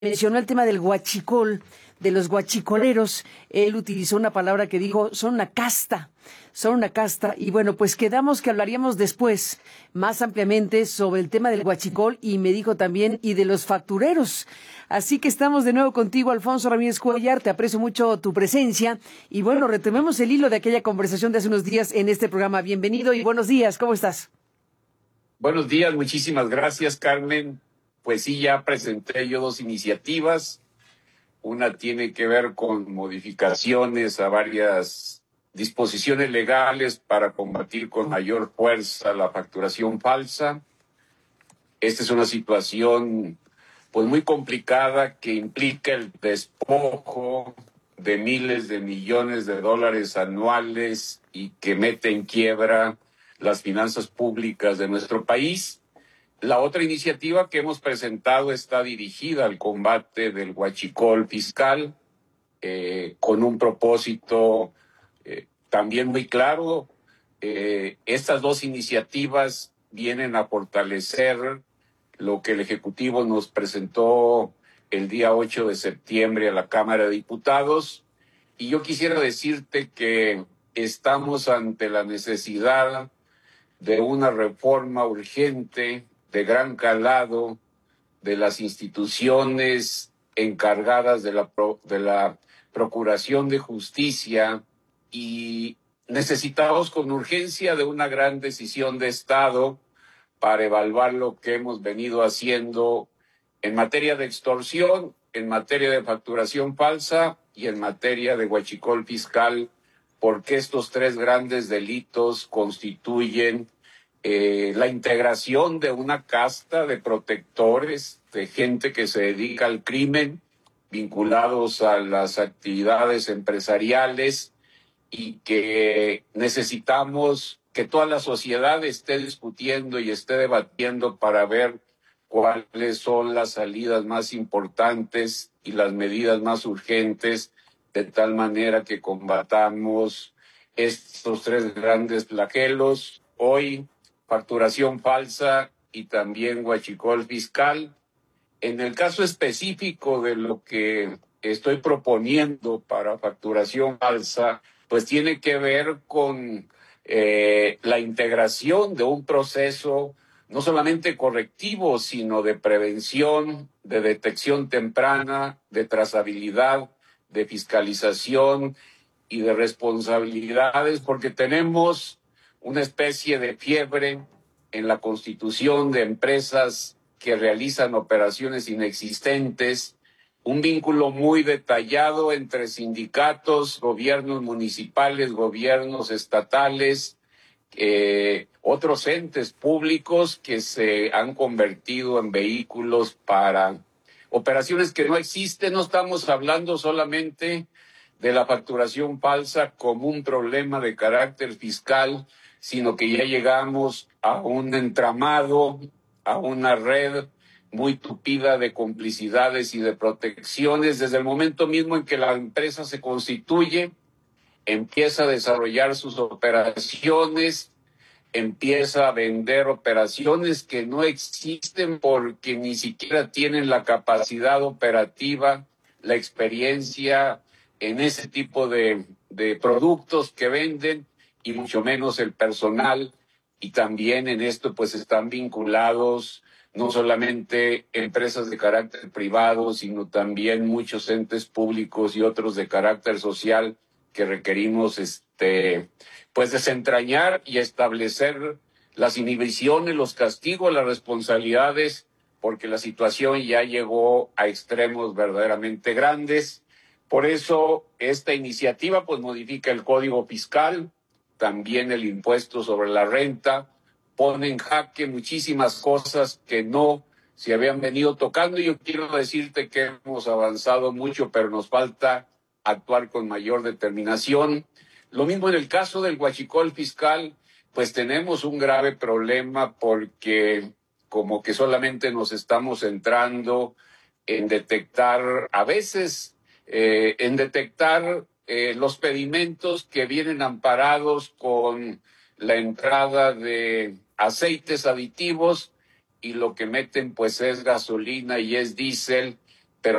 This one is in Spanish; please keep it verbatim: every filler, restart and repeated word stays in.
mencionó el tema del huachicol, de los guachicoleros. Él utilizó una palabra que dijo, son una casta, son una casta. Y bueno, pues quedamos que hablaríamos después más ampliamente sobre el tema del huachicol y me dijo también, y de los factureros. Así que estamos de nuevo contigo, Alfonso Ramírez Cuellar, te aprecio mucho tu presencia. Y bueno, retomemos el hilo de aquella conversación de hace unos días en este programa. Bienvenido y buenos días, ¿cómo estás? Buenos días, muchísimas gracias, Carmen. Pues sí, ya presenté yo dos iniciativas. Una tiene que ver con modificaciones a varias disposiciones legales para combatir con mayor fuerza la facturación falsa. Esta es una situación pues muy complicada que implica el despojo de miles de millones de dólares anuales y que mete en quiebra las finanzas públicas de nuestro país. La otra iniciativa que hemos presentado está dirigida al combate del huachicol fiscal, eh, con un propósito eh, también muy claro. Eh, estas dos iniciativas vienen a fortalecer lo que el Ejecutivo nos presentó el día ocho de septiembre a la Cámara de Diputados. Y yo quisiera decirte que estamos ante la necesidad de una reforma urgente, de gran calado, de las instituciones encargadas de la, pro, de la Procuración de Justicia, y necesitamos con urgencia de una gran decisión de Estado para evaluar lo que hemos venido haciendo en materia de extorsión, en materia de facturación falsa y en materia de huachicol fiscal, porque estos tres grandes delitos constituyen eh, la integración de una casta de protectores, de gente que se dedica al crimen, vinculados a las actividades empresariales, y que necesitamos que toda la sociedad esté discutiendo y esté debatiendo para ver cuáles son las salidas más importantes y las medidas más urgentes, de tal manera que combatamos estos tres grandes flagelos. Hoy, facturación falsa y también huachicol fiscal. En el caso específico de lo que estoy proponiendo para facturación falsa, pues tiene que ver con eh, la integración de un proceso no solamente correctivo, sino de prevención, de detección temprana, de trazabilidad, de fiscalización y de responsabilidades, porque tenemos una especie de fiebre en la constitución de empresas que realizan operaciones inexistentes, un vínculo muy detallado entre sindicatos, gobiernos municipales, gobiernos estatales, eh, otros entes públicos que se han convertido en vehículos para operaciones que no existen. No estamos hablando solamente de la facturación falsa como un problema de carácter fiscal, sino que ya llegamos a un entramado, a una red muy tupida de complicidades y de protecciones. Desde el momento mismo en que la empresa se constituye, empieza a desarrollar sus operaciones, empieza a vender operaciones que no existen porque ni siquiera tienen la capacidad operativa, la experiencia en ese tipo de, de productos que venden, y mucho menos el personal. Y también en esto pues están vinculados no solamente empresas de carácter privado, sino también muchos entes públicos y otros de carácter social que requerimos este pues desentrañar y establecer las inhibiciones, los castigos, las responsabilidades, porque la situación ya llegó a extremos verdaderamente grandes. Por eso esta iniciativa pues modifica el Código Fiscal, también el impuesto sobre la renta, pone en jaque muchísimas cosas que no se habían venido tocando. Y yo quiero decirte que hemos avanzado mucho, pero nos falta actuar con mayor determinación. Lo mismo en el caso del huachicol fiscal, pues tenemos un grave problema porque como que solamente nos estamos centrando en detectar, a veces, eh, en detectar eh, los pedimentos que vienen amparados con la entrada de aceites aditivos, y lo que meten pues es gasolina y es diésel,